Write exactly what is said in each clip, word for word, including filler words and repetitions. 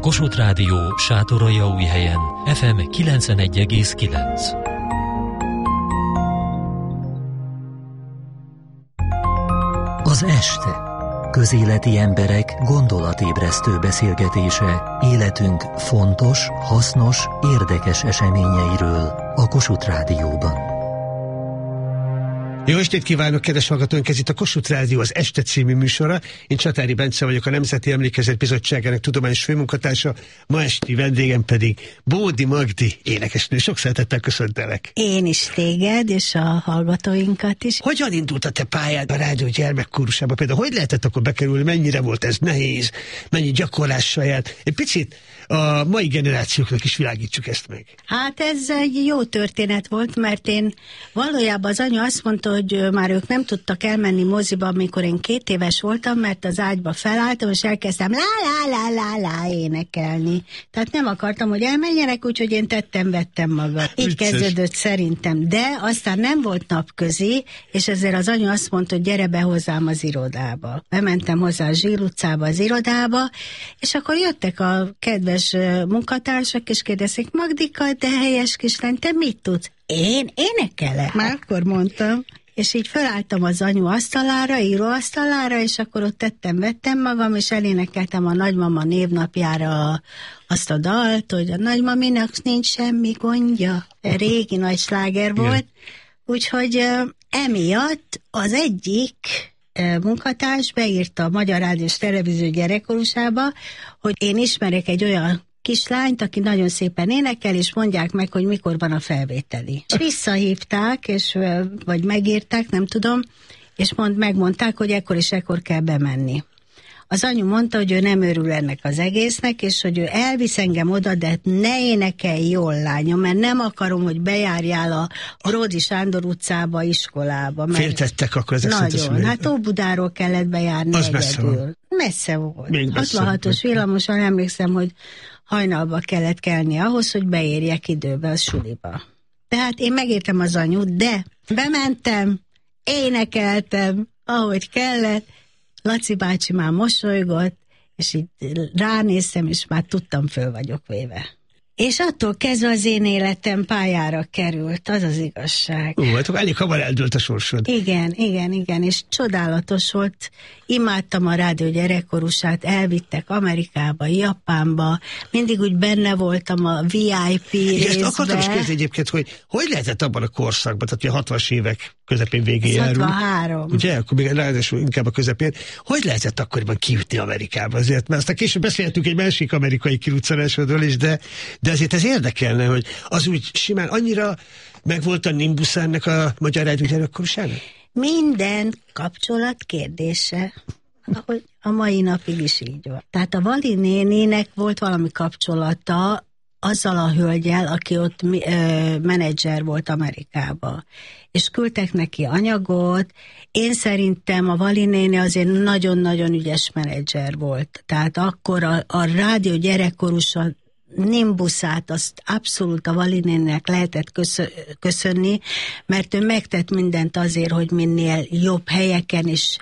Kossuth Rádió Sátoraljaújhelyen ef em kilencvenegy egész kilenc. Az este. Közéleti emberek gondolatébresztő beszélgetése életünk fontos, hasznos, érdekes eseményeiről a Kossuth Rádióban. Jó estét kívánok, kedves hallgatóink! Ez itt a Kossuth Rádió, az Este című műsora. Én Csatári Bence vagyok, a Nemzeti Emlékezet Bizottságának tudományos főmunkatársa, ma esti vendégem pedig Bódi Magdi énekesnő. Sok szeretettel köszöntelek. Én is téged, és a hallgatóinkat is. Hogyan indult a te pályád a rádió gyermekkórusába? Például hogy lehetett akkor bekerülni, mennyire volt ez nehéz, mennyi gyakorlással járt? Egy picit a mai generációknak is világítsuk ezt meg. Hát ez egy jó történet volt, mert én valójában az anya azt mondta, hogy már ők nem tudtak elmenni moziba, amikor én két éves voltam, mert az ágyba felálltam, és elkezdtem lá-lá-lá-lá-lá énekelni. Tehát nem akartam, hogy elmenjenek, úgyhogy én tettem-vettem magam. Így kezdődött szerintem, de aztán nem volt napközi, és ezért az anya azt mondta, hogy gyere be hozzám az irodába. Bementem hozzá a Zsír utcába az irodába, és akkor jöttek a kedves munkatársak, és kérdezték, Magdika, de helyes kislány, te mit tudsz? Én énekelek? Már akkor mondtam. És így felálltam az anyu asztalára, íróasztalára, és akkor ott tettem, vettem magam, és elénekeltem a nagymama névnapjára azt a dalt, hogy a nagymaminak nincs semmi gondja. Régi nagy sláger volt. Úgyhogy uh, emiatt az egyik uh, munkatárs beírta a Magyar Rádió és Televízió gyerekkorusába, hogy én ismerek egy olyan kislányt, aki nagyon szépen énekel, és mondják meg, hogy mikor van a felvételi. És visszahívták, és, vagy megírták, nem tudom, és mond, megmondták, hogy ekkor és ekkor kell bemenni. Az anyu mondta, hogy ő nem örül ennek az egésznek, és hogy ő elvisz engem oda, de ne énekelj jól, lányom, mert nem akarom, hogy bejárjál a Ródi Sándor utcába, iskolába. Féltettek akkor ezek nagyon, hát Óbudáról kellett bejárni az egyedül. Messze van. Messze volt. Még hatvanhatos villamosan emlékszem, hogy hajnalba kellett kelni ahhoz, hogy beérjek időbe a suliba. Tehát én megértem az anyut, de bementem, énekeltem, ahogy kellett, Laci bácsi már mosolygott, és így ránéztem, és már tudtam, föl vagyok véve. És attól kezdve az én életem pályára került, az az igazság. Ó, hát elég hamar eldőlt a sorsod. Igen, igen, igen, és csodálatos volt. Imádtam a rádió gyerekkorusát, elvittek Amerikába, Japánba, mindig úgy benne voltam a vé i pé részbe. Ezt akartam is kérdezni egyébként, hogy hogy lehetett abban a korszakban, tehát a hatvanas évek közepén végén járunk. hatvanhárom. Ugye, akkor még ráadásul inkább a közepén. Hogy lehetett akkoriban kijutni Amerikába azért? Mert aztán később beszéltünk egy másik amerikai kiruccanásodról is, de, de azért ez érdekelne, hogy az úgy simán annyira megvolt a nimbusz ennek a Magyar Rádió gyerekkorusának? Minden kapcsolat kérdése, ahogy a mai napig is így van. Tehát a Vali néninek volt valami kapcsolata azzal a hölgyel, aki ott ö, menedzser volt Amerikában. És küldtek neki anyagot. Én szerintem a Vali néni azért nagyon-nagyon ügyes menedzser volt. Tehát akkor a, a rádió gyerekkorusa nimbuszát azt abszolút a Vali néninek lehetett köszönni, mert ő megtett mindent azért, hogy minél jobb helyeken és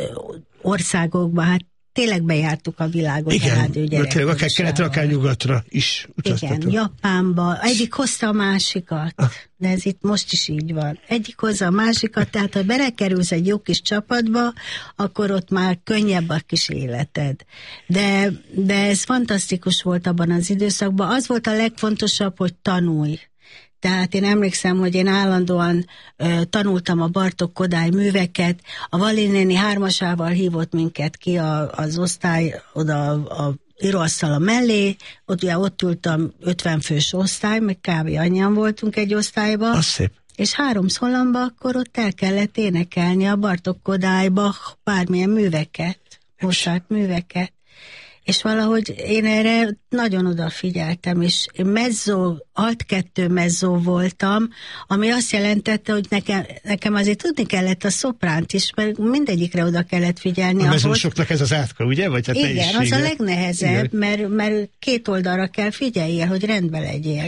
országokban, hát tényleg bejártuk a világot. Igen, tényleg akár keletre, akár nyugatra is utaztatok. Igen, Japánba. Egyik hozta a másikat, ah. de ez itt most is így van. Egyik hozza a másikat, tehát ha belekerülsz egy jó kis csapatba, akkor ott már könnyebb a kis életed. De, de ez fantasztikus volt abban az időszakban. Az volt a legfontosabb, hogy tanulj. Tehát én emlékszem, hogy én állandóan ö, tanultam a Bartók Kodály műveket, a Vali néni hármasával hívott minket ki a, az osztály, oda a, a íróasztala mellé, ott, ugye, ott ültem ötven fős osztály, meg kb. Annyian voltunk egy osztályba. Az szép. És három szólamba akkor ott el kellett énekelni a Bartók Kodályba bármilyen műveket, Mozart műveket. És valahogy én erre nagyon odafigyeltem, és én mezzó, alt kettő mezzó voltam, ami azt jelentette, hogy nekem, nekem azért tudni kellett a szopránt is, mert mindegyikre oda kellett figyelni. A mezzósoknak ez az átka, ugye? Vagy hát igen, az a legnehezebb, mert, mert két oldalra kell figyeljél, hogy rendben legyél.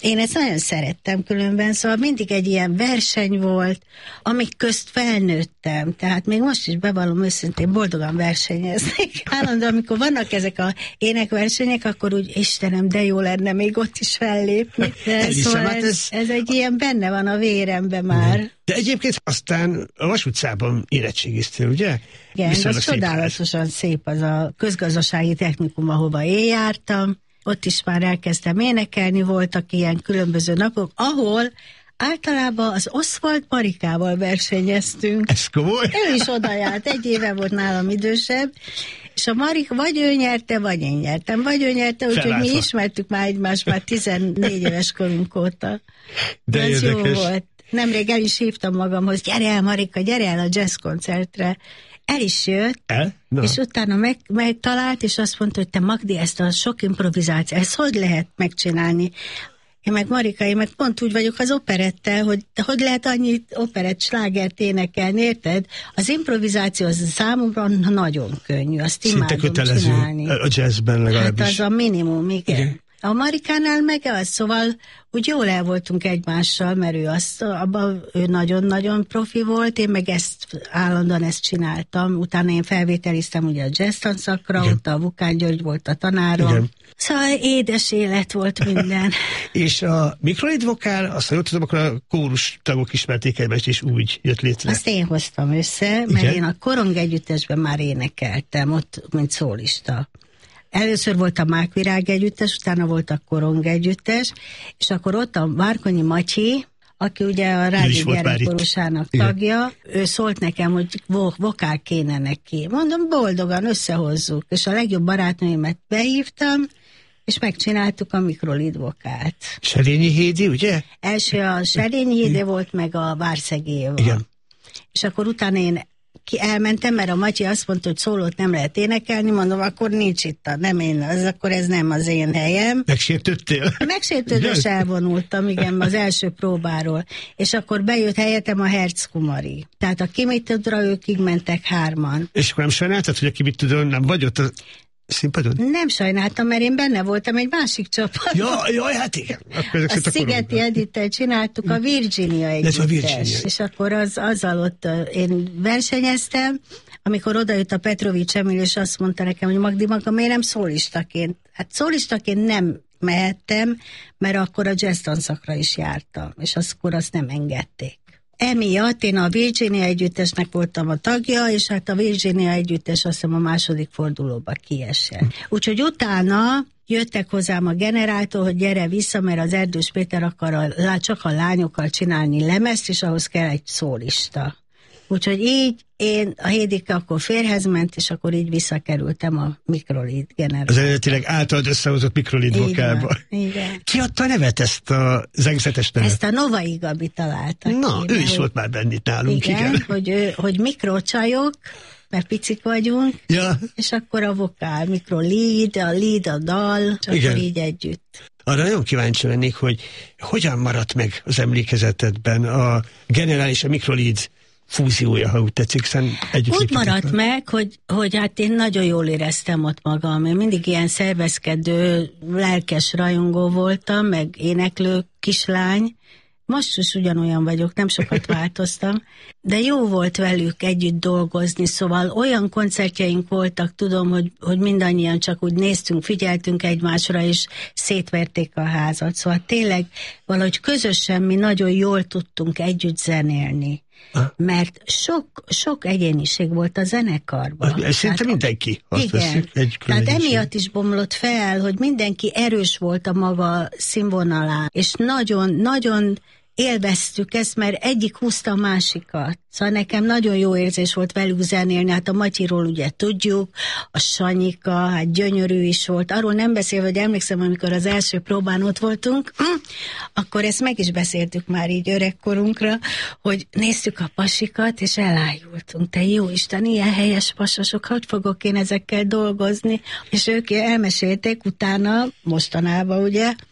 Én ezt nagyon szerettem különben, szóval mindig egy ilyen verseny volt, amik közt felnőttem, tehát még most is bevallom őszintén, boldogan versenyeznék. Állandóan, amikor vannak ezek a énekversenyek, akkor úgy, Istenem, de jó lenne még ott is fellépni. De szóval ez, ez... ez egy ilyen benne van a véremben már. De egyébként aztán a Vas utcában érettségiztél, ugye? Igen, az csodálatosan szép az a közgazdasági technikum, ahova én jártam. Ott is már elkezdtem énekelni, voltak ilyen különböző napok, ahol általában az Oswald Marikával versenyeztünk. Ez komoly? Ő is oda járt, egy éve volt nálam idősebb, és a Marika vagy ő nyerte, vagy én nyertem, vagy ő nyerte, úgyhogy mi ismertük már egymást már tizennégy éves korunk óta. De ez érdekes. Jó volt. Nemrég el is hívtam magamhoz, gyere el Marika, gyere el a jazz koncertre. El is jött, El? No. És utána meg, megtalált, és azt mondta, hogy te Magdi, ezt a sok improvizáció, ezt hogy lehet megcsinálni? Én meg Marika, én meg pont úgy vagyok az operettel, hogy hogy lehet annyi operett slágert énekelni, érted? Az improvizáció az számomra nagyon könnyű, azt szinte imádom kötelező csinálni. A jazzben legalábbis. Hát az a minimum, igen. igen. A Marikánál meg az, szóval úgy jól el voltunk egymással, mert ő, azt, abban, ő nagyon-nagyon profi volt, én meg ezt állandóan ezt csináltam. Utána én felvételiztem ugye a jazz tanszakra, ott a Vukán György volt a tanárom. Igen. Szóval édes élet volt minden. És a mikroid vokál, azt ha jól tudom, akkor a kórus tagok ismerték egymást, és úgy jött létre. Azt én hoztam össze, mert igen? Én a Korong együttesben már énekeltem, ott, mint szólista. Először volt a Mákvirág együttes, utána volt a Korong együttes, és akkor ott a Várkonyi Matyi, aki ugye a Rádió Gyerekkorusának tagja, ő szólt nekem, hogy vo- vokál kéne neki. Mondom, boldogan összehozzuk, és a legjobb barátnőimet behívtam, és megcsináltuk a mikrolid vokált. Serényi Hédi, ugye? Első a Serényi Hédi volt, meg a Várszegi Éva. Igen. És akkor utána én ki elmentem, mert a Matyi azt mondta, hogy szólót nem lehet énekelni, mondom, akkor nincs itt, a, nem én, az, akkor ez nem az én helyem. Megsértődtél? Megsértődés elvonultam, igen, az első próbáról. És akkor bejött helyetem a Herz Kumari. Tehát a Ki mit tudra, őkig mentek hárman. És akkor nem sajnáltad, hogy a Ki mit tudra, nem vagy ott a színpadon? Nem sajnáltam, mert én benne voltam egy másik csapatban. Ja, jaj, hát igen. A Szigeti Edittel csináltuk a Virginia együttes. A Virginia. És akkor az, azzal ott én versenyeztem, amikor odajött a Petrovics Emil, és azt mondta nekem, hogy Magdi, maga miért nem szólistaként? Hát szólistaként nem mehettem, mert akkor a jazz tanszakra is jártam, és akkor azt nem engedték. Emiatt én a Virginia együttesnek voltam a tagja, és hát a Virginia együttes azt hiszem a második fordulóba kiesett. Úgyhogy utána jöttek hozzám a generáltól, hogy gyere vissza, mert az Erdős Péter akar a, csak a lányokkal csinálni lemezt, és ahhoz kell egy szólista. Úgyhogy így én, a Hédike akkor férhez ment, és akkor így visszakerültem a mikrolid generálba. Az eredetileg általad összehozott mikrolid vokálba. Igen. Ki adta a nevet, ezt a zengzetes nevet? Ezt a Novai Gabi találta Na, ki, ő is volt már bennit nálunk, igen. igen. Hogy, ő, hogy mikrocsajok, mert picik vagyunk, ja. És akkor a vokál, mikrolid, a lead, a dal, és igen. Akkor így együtt. Arra nagyon kíváncsi lennék, hogy hogyan maradt meg az emlékezetedben a generál és a mikrolid fúziója, ha úgy tetszik, hiszen együtt úgy maradt van. meg, hogy, hogy hát én nagyon jól éreztem ott magam. Én mindig ilyen szervezkedő, lelkes rajongó voltam, meg éneklő kislány. Most is ugyanolyan vagyok, nem sokat változtam, de jó volt velük együtt dolgozni, szóval olyan koncertjeink voltak, tudom, hogy, hogy mindannyian csak úgy néztünk, figyeltünk egymásra, és szétverték a házat. Szóval tényleg valahogy közösen mi nagyon jól tudtunk együtt zenélni. Ha? Mert sok, sok egyéniség volt a zenekarban. Ez szinte mindenki. Azt igen. Egy Tehát emiatt is bomlott fel, hogy mindenki erős volt a maga színvonalán, és nagyon, nagyon élveztük ezt, mert egyik húzta a másikat. Szóval nekem nagyon jó érzés volt velük zenélni, hát a Matyiról ugye tudjuk, a Sanyika, hát gyönyörű is volt. Arról nem beszélve, hogy emlékszem, amikor az első próbán ott voltunk, akkor ezt meg is beszéltük már így öregkorunkra, hogy néztük a pasikat, és elájultunk. Te jó Isten, ilyen helyes pasasok, hogy fogok én ezekkel dolgozni? És ők elmesélték utána, mostanában ugye,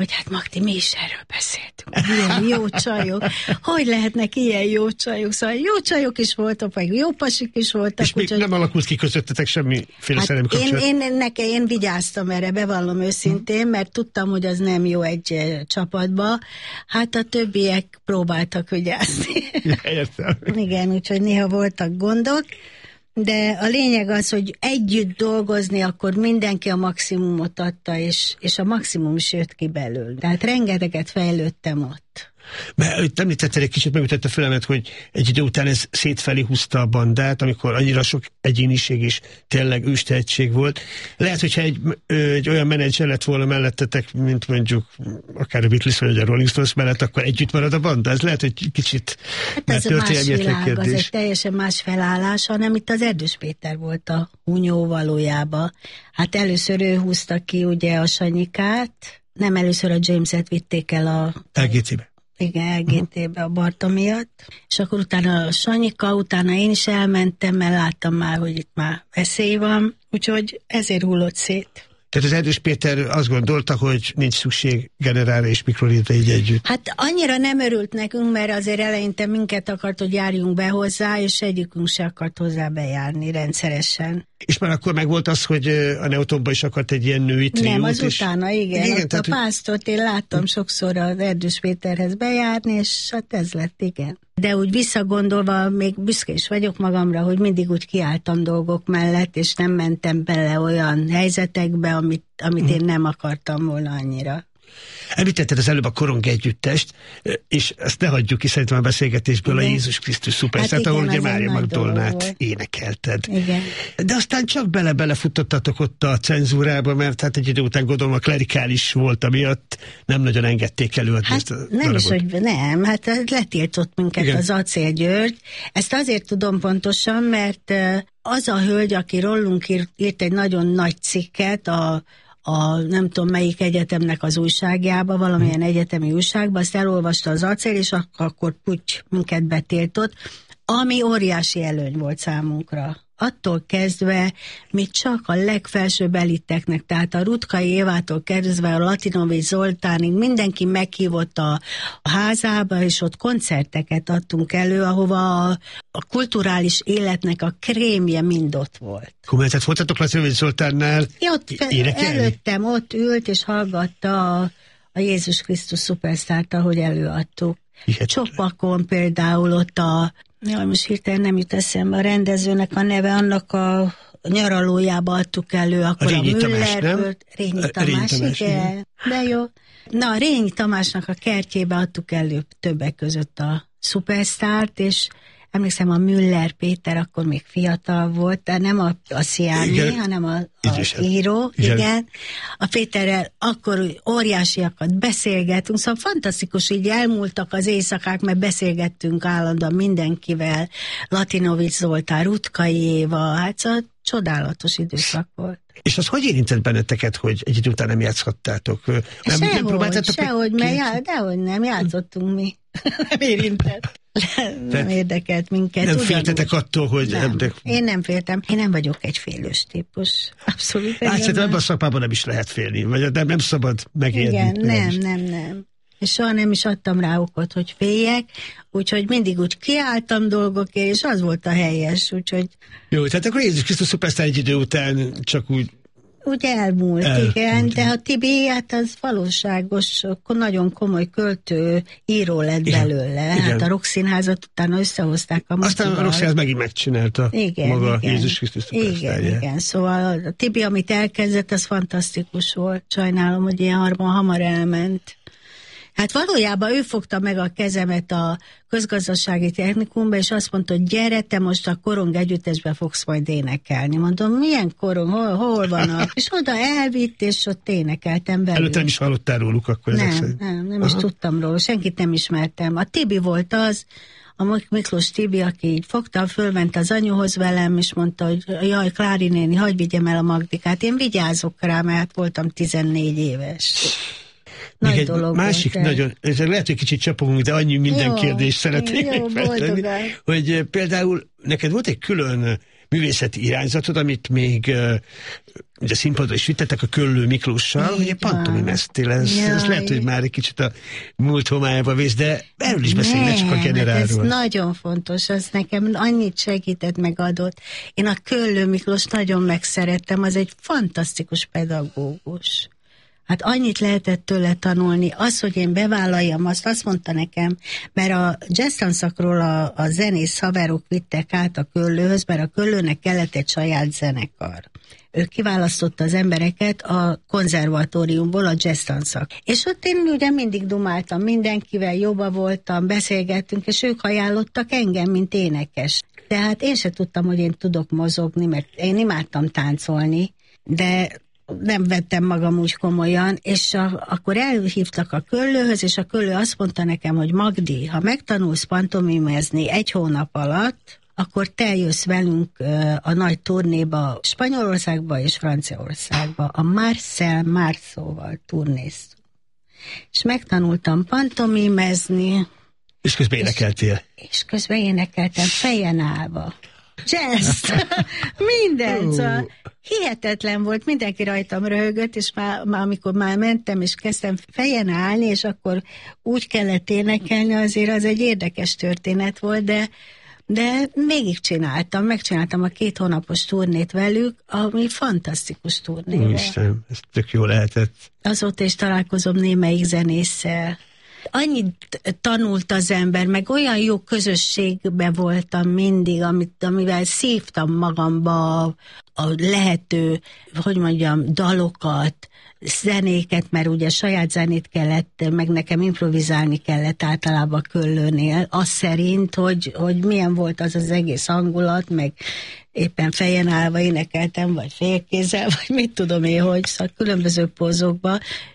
hogy hát Magdi, mi is erről beszéltünk. Ilyen jó csajok. Hogy lehetnek ilyen jó csajok? Szóval jó csajok is voltak, vagy jó pasik is voltak. És még úgy, nem alakult ki közöttetek semmiféle hát szerelmi kapcsolat? Én, én, nekem, én vigyáztam erre, bevallom őszintén, mert tudtam, hogy az nem jó egy csapatba. Hát a többiek próbáltak vigyázni. Értem. Igen, úgyhogy néha voltak gondok. De a lényeg az, hogy együtt dolgozni, akkor mindenki a maximumot adta, és, és a maximum is jött ki belőle. Tehát rengeteget fejlődtem ott. Mert említetted, egy kicsit megütette a fülemet, hogy egy idő után ez szétfelé húzta a bandát, amikor annyira sok egyéniség és tényleg őstehetség volt. Lehet, hogyha egy, egy olyan menedzser lett volna mellettetek, mint mondjuk akár a Beatles vagy a Rolling Stones mellett, akkor együtt marad a banda. Ez lehet, hogy kicsit hát ez a más világ, az egy teljesen más felállás, hanem itt az Erdős Péter volt a hunyó valójában. Hát először ő húzta ki ugye a Sanyikát, nem először a Jameset vitték el a el gé té-be. Igen, el gé té-be a Barta miatt, és akkor utána a Sanyika, utána én is elmentem, mert láttam már, hogy itt már veszély van, úgyhogy ezért hullott szét. Tehát az Erdős Péter azt gondolta, hogy nincs szükség generálra és mikrolétre így együtt. Hát annyira nem örült nekünk, mert azért eleinte minket akart, hogy járjunk be hozzá, és egyikünk se akart hozzá bejárni rendszeresen. És már akkor meg volt az, hogy a Neutonban is akart egy ilyen női triót. Nem, az és... utána, igen. igen tehát, a pásztort én láttam sokszor az Erdős Péterhez bejárni, és hát ez lett, igen. De úgy visszagondolva még büszke is vagyok magamra, hogy mindig úgy kiálltam dolgok mellett, és nem mentem bele olyan helyzetekbe, amit, amit én nem akartam volna annyira. Említetted az előbb a Korong együttest, és ezt ne hagyjuk ki szerintem a beszélgetésből, igen. A Jézus Krisztus szupersztárt, hát ahol ugye Mária Magdolnát énekelted. Igen. De aztán csak bele-bele futottatok ott a cenzúrába, mert hát egy idő után gondolom a klerikális volt, amiatt nem nagyon engedték előadni hát ezt a nem darabot. is, hogy nem, hát letiltott minket igen. Az Acél György. Ezt azért tudom pontosan, mert az a hölgy, aki rólunk írt, írt egy nagyon nagy cikket a a nem tudom melyik egyetemnek az újságjába, valamilyen hmm. egyetemi újságba, azt elolvasta az Acél, és akkor puty, minket betiltott, ami óriási előny volt számunkra. Attól kezdve mi csak a legfelsőbb eliteknek, tehát a Rutkai Évától kezdve a Latinovics Zoltánig mindenki meghívott a, a házába, és ott koncerteket adtunk elő, ahova a, a kulturális életnek a krémje mind ott volt. Komolyan, voltatok Latinovics Zoltánnál énekelni? Előttem ott ült, és hallgatta a, a Jézus Krisztus szupersztárt, ahogy előadtuk. Csopakon például ott a Jaj, most hirtelen nem jut eszembe a rendezőnek a neve, annak a nyaralójába adtuk elő, akkor a, Rényi a Müller, Rényi Tamás, Rényi Tamás, igen. De jó. Na, a Rényi Tamásnak a kertjébe adtuk elő többek között a szupersztárt, és emlékszem, a Müller Péter akkor még fiatal volt, de nem a, a Sziámi, hanem a, a író, igen. igen. A Péterrel akkor óriásiakat beszélgettünk, szóval fantasztikus, így elmúltak az éjszakák, mert beszélgettünk állandóan mindenkivel, Latinovics Zoltán, Rutkai Éva, hát szóval csodálatos időszak volt. És az hogy érintett benneteket, hogy egy idő után nem játszhattátok? Nem, sehogy, nem sehogy, mert já, dehogy nem, játszottunk mi. Nem érintett. Nem érdekelt minket. Nem féltetek attól, hogy... Nem. Nem, én nem féltem. Én nem vagyok egy félős típus. Abszolút. Hát szerintem ebben a szakmában nem is lehet félni, vagy nem, nem szabad megélni. Igen, nem, nem, nem. És soha nem is adtam rá okot, hogy féljek, úgyhogy mindig úgy kiálltam dolgokért, és az volt a helyes, úgyhogy... Jó, tehát akkor Jézus Krisztus szupersztár egy idő után csak úgy... Úgy elmúlt, elmúlt, igen, de a Tibi, hát az valóságos, akkor nagyon komoly költő, író lett igen, belőle. Igen. Hát a Rockszínházat utána összehozták a Aztán motival. A Rokszínház megint megcsinálta igen, maga igen. Jézus Krisztus szupersztárja. Igen, igen, szóval a Tibi, amit elkezdett, az fantasztikus volt. Sajnálom, hogy ilyen hamar elment. Hát valójában ő fogta meg a kezemet a közgazdasági technikumba, és azt mondta, hogy gyere, te most a Korong együttesbe fogsz majd énekelni. Mondom, milyen Korong, hol, hol van a... És oda elvitt, és ott énekeltem belül. Előtte nem is hallottál róluk akkor? Nem, nem, nem, nem is tudtam róla, senkit nem ismertem. A Tibi volt az, a Miklós Tibi, aki így fogta, fölment az anyuhoz velem, és mondta, hogy jaj, Klári néni, hagyj vigyem el a Magdikát. Én vigyázok rá, mert voltam tizennégy éves. Még egy másik volt, nagyon, ez lehet, hogy kicsit csapogunk, de annyi minden jó, kérdést szeretnék megfelelni, hogy például neked volt egy külön művészeti irányzatod, amit még uh, ugye színpadra is vittetek a Köllő Miklóssal, hogy pantomimeztél. Ez, ez lehet, hogy már egy kicsit a múlt homályába vész, de erről is beszélj, ne csak a generálról. Ez nagyon fontos, az nekem annyit segített, megadott. Én a Köllő Miklós nagyon megszerettem, az egy fantasztikus pedagógus. Hát annyit lehetett tőle tanulni, az, hogy én bevállaljam, azt azt mondta nekem, mert a jazz tanszakról a, a zenész haverok vittek át a Köllőhöz, mert a Köllőnek kellett egy saját zenekar. Ő kiválasztotta az embereket a konzervatóriumból, a jazz tanszak. És ott én ugye mindig dumáltam mindenkivel, jobba voltam, beszélgettünk, és ők ajánlottak engem, mint énekes. Tehát én se tudtam, hogy én tudok mozogni, mert én imádtam táncolni, de nem vettem magam úgy komolyan, és a, akkor elhívtak a Köllőhöz, és a Köllő azt mondta nekem, hogy Magdi, ha megtanulsz pantomimezni egy hónap alatt, akkor te jössz velünk uh, a nagy turnéba, Spanyolországba és Franciaországba, a Marcel Marceauval turnéztünk. És megtanultam pantomimezni. És közben énekeltél. És, és közben énekeltem fejen állva. Jazz, minden, uh. szóval hihetetlen volt, mindenki rajtam röhögött, és már, már amikor már mentem, és kezdtem fejen állni, és akkor úgy kellett énekelni, azért az egy érdekes történet volt, de, de végigcsináltam, megcsináltam a két hónapos turnét velük, ami fantasztikus turné volt. Isten, ez tök jó lehetett. Azóta is találkozom némelyik zenésszel. Annyit tanult az ember, meg olyan jó közösségbe voltam mindig, amit, amivel szívtam magamba a, a lehető, hogy mondjam, dalokat, zenéket, mert ugye saját zenét kellett, meg nekem improvizálni kellett általában a Köllőnél, az szerint, hogy, hogy milyen volt az az egész hangulat, meg éppen fejen állva énekeltem, vagy félkézzel, vagy mit tudom én, hogy szóval különböző pózokban,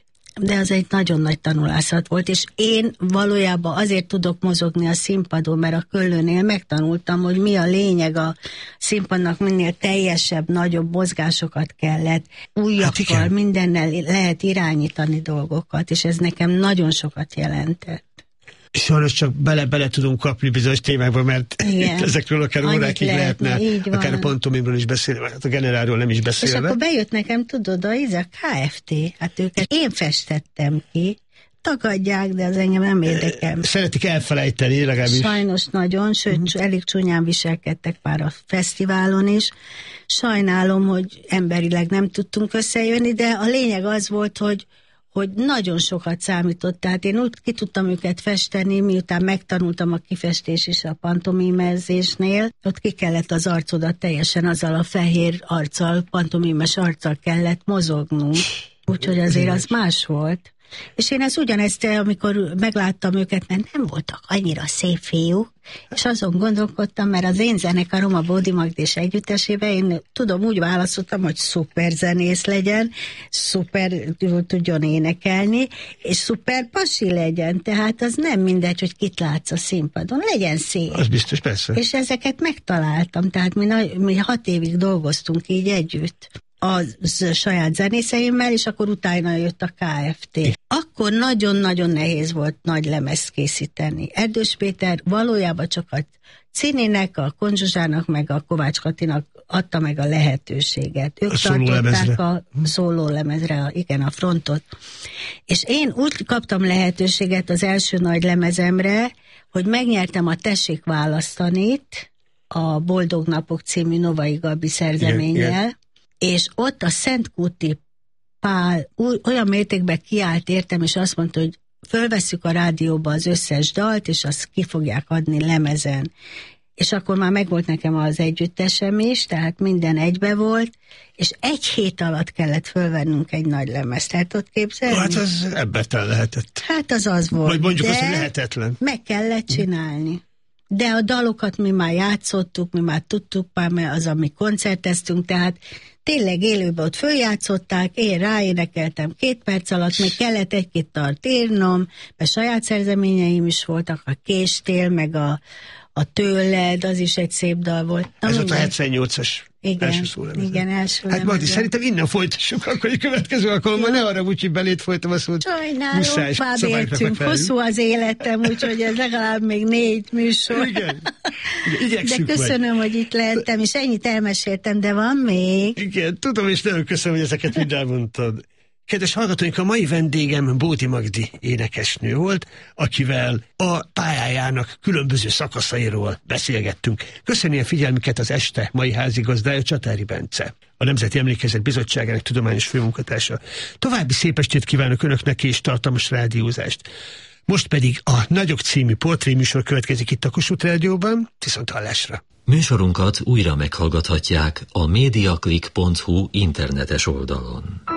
de az egy nagyon nagy tanulászat volt, és én valójában azért tudok mozogni a színpadon, mert a Köllőnél megtanultam, hogy mi a lényeg a színpadnak, minél teljesebb, nagyobb mozgásokat kellett, újakkal, hát mindennel lehet irányítani dolgokat, és ez nekem nagyon sokat jelentett. Sajnos csak bele-bele tudunk kapni bizonyos témákba, mert igen. Ezekről akár annyit órákig lehetne, lehetne akár a pantomimről is beszélni, hát a generálról nem is beszélve. És akkor bejött nekem, tudod, a, a ká ef té, hát őket én festettem ki, tagadják, de az engem nem érdekel. Szeretik elfelejteni, legalábbis. Sajnos nagyon, sőt, uh-huh. elég csúnyán viselkedtek már a fesztiválon is. Sajnálom, hogy emberileg nem tudtunk összejönni, de a lényeg az volt, hogy hogy nagyon sokat számított, tehát én úgy ki tudtam őket festeni, miután megtanultam a kifestés is a pantomimezésnél, ott ki kellett az arcodat teljesen azzal a fehér arccal, pantomimes arccal kellett mozognunk, úgyhogy azért az más volt. És én ez ugyanezt, amikor megláttam őket, mert nem voltak annyira szép fiúk, és azon gondolkodtam, mert az én zenekarom a Bódi Magdés együttesében én tudom, úgy válaszoltam, hogy szuper zenész legyen, szuper tudjon énekelni, és szuper pasi legyen, tehát az nem mindegy, hogy kit látsz a színpadon, legyen szép. Az biztos, persze. És ezeket megtaláltam, tehát mi, mi hat évig dolgoztunk így együtt a saját zenészeimmel, és akkor utána jött a ká ef té. Akkor nagyon-nagyon nehéz volt nagy lemezt készíteni. Erdős Péter valójában csak a Cininek, a Konzsuzsának, meg a Kovács Katinak adta meg a lehetőséget. Ők a tartották a szólólemezre, igen, a frontot. És én úgy kaptam lehetőséget az első nagy lemezemre, hogy megnyertem a Tessék választanit, a Boldog Napok című Novai Gabi szerzeménnyel, és ott a Szentkúti Pál olyan mértékben kiállt értem, és azt mondta, hogy fölvesszük a rádióba az összes dalt, és azt ki fogják adni lemezen. És akkor már megvolt nekem az együttesem is, tehát minden egybe volt, és egy hét alatt kellett fölvennünk egy nagy lemezt. Tehát ott képzelni? Hát az ebbetlen lehetett. Hát az az volt. Vagy mondjuk azt, hogy lehetetlen. Meg kellett csinálni. De a dalokat mi már játszottuk, mi már tudtuk, már az, ami koncerteztünk, tehát tényleg élőben ott följátszották, én ráénekeltem két perc alatt, még kellett egy-két tart írnom, mert saját szerzeményeim is voltak, a Késtél, meg a, a Tőled, az is egy szép dal volt. Na, Ez minden. ott a hetvennyolcas igen, első szólemezen. igen, első Hát Magdi, szerintem innen folytassuk, akkor egy következő alkalommal, ne arra úgy, hogy belét folytam a szót. Sajnálom, tovább éltünk, hosszú az életem, úgyhogy ez legalább még négy műsor. Igen, igen, de köszönöm, majd. hogy itt lehettem, és ennyit elmeséltem, de van még. Igen, tudom, és nagyon köszönöm, hogy ezeket mind elmondtad. Kedves hallgatóink, a mai vendégem Bódi Magdi énekesnő volt, akivel a pályájának különböző szakaszairól beszélgettünk. Köszönjük a figyelmüket az este mai házigazdája, Csatári Bence, a Nemzeti Emlékezet Bizottságának tudományos főmunkatársa. További szép estét kívánok önöknek és tartalmas rádiózást. Most pedig a Nagyok című portréműsor következik itt a Kossuth Rádióban, viszont hallásra. Műsorunkat újra meghallgathatják a mediaclick pont hu internetes oldalon.